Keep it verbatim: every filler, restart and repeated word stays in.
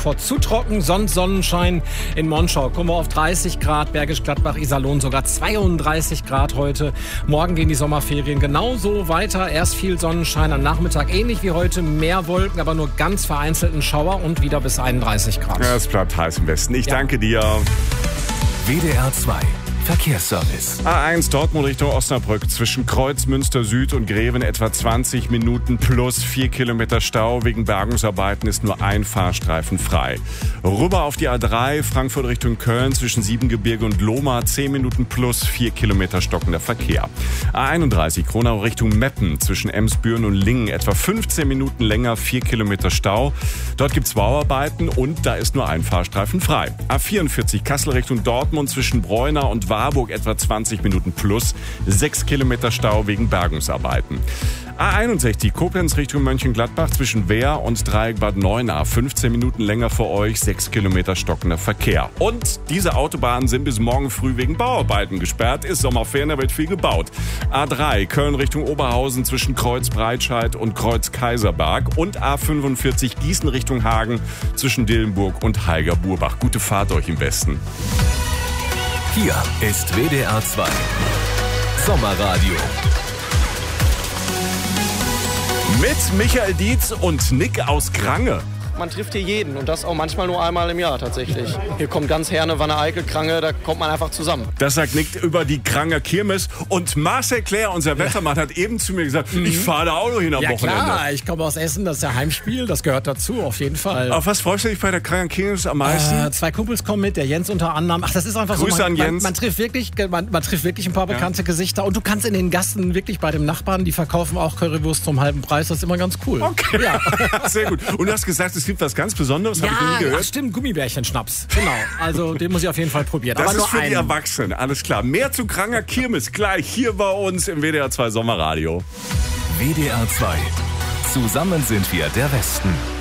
Erfurt zu trocken, sonst Sonnenschein in Monschau. Kommen wir auf dreißig Grad, Bergisch Gladbach, Iserlohn sogar zweiunddreißig Grad heute. Morgen gehen die Sommerferien genauso weiter. Erst viel Sonnenschein, am Nachmittag ähnlich wie heute, mehr Wolken, aber nur ganz vereinzelten Schauer und wieder bis einunddreißig Grad. Ja, es bleibt heiß im Westen. Ich ja. danke dir. W D R zwei Verkehrsservice. A eins Dortmund Richtung Osnabrück zwischen Kreuz, Münster Süd und Greven etwa zwanzig Minuten plus vier Kilometer Stau. Wegen Bergungsarbeiten ist nur ein Fahrstreifen frei. Rüber auf die A drei Frankfurt Richtung Köln zwischen Siebengebirge und Lohmar zehn Minuten plus vier Kilometer stockender Verkehr. A einunddreißig Kronau Richtung Meppen zwischen Emsbüren und Lingen etwa fünfzehn Minuten länger, vier Kilometer Stau. Dort gibt's Bauarbeiten und da ist nur ein Fahrstreifen frei. A vierundvierzig Kassel Richtung Dortmund zwischen Breuna und Warburg etwa zwanzig Minuten plus, sechs Kilometer Stau wegen Bergungsarbeiten. A einundsechzig Koblenz Richtung Mönchengladbach zwischen Wehr und Dreieck Bad Neuenahr, fünfzehn Minuten länger für euch, sechs Kilometer stockender Verkehr. Und diese Autobahnen sind bis morgen früh wegen Bauarbeiten gesperrt. Ist Sommerferien, da wird viel gebaut. A drei Köln Richtung Oberhausen zwischen Kreuz Breitscheid und Kreuz Kaiserberg und A fünfundvierzig Gießen Richtung Hagen zwischen Dillenburg und Heiger-Burbach. Gute Fahrt euch im Westen. Hier ist W D R zwei Sommerradio. Mit Michael Dietz und Nick aus Krange. Man trifft hier jeden und das auch manchmal nur einmal im Jahr tatsächlich. Hier kommt ganz Herne, Wanne Eickel, Krange, da kommt man einfach zusammen. Das sagt Nick über die Kranger Kirmes. Und Marcel Claire, unser Wettermann, hat eben zu mir gesagt, mhm. ich fahre da auch noch hin am ja, Wochenende. Klar, ich komme aus Essen, das ist ja Heimspiel, das gehört dazu, auf jeden Fall. Auf was freust du dich bei der Kranger Kirmes am meisten? Äh, zwei Kumpels kommen mit, der Jens unter anderem. Ach, das ist einfach Grüße so, man, an Jens. Man, man, trifft wirklich, man, man trifft wirklich ein paar bekannte ja. Gesichter und du kannst in den Gassen wirklich bei dem Nachbarn, die verkaufen auch Currywurst zum halben Preis, das ist immer ganz cool. Okay, ja. Sehr gut. Und du hast gesagt, es gibt was ganz Besonderes. Das ja, habe ich noch nie gehört. Ach stimmt, Gummibärchen-Schnaps. Genau, also den muss ich auf jeden Fall probieren. Das Aber ist nur für einen. die Erwachsenen, alles klar. Mehr zu Kranger Kirmes gleich hier bei uns im W D R zwei Sommerradio. W D R zwei. Zusammen sind wir der Westen.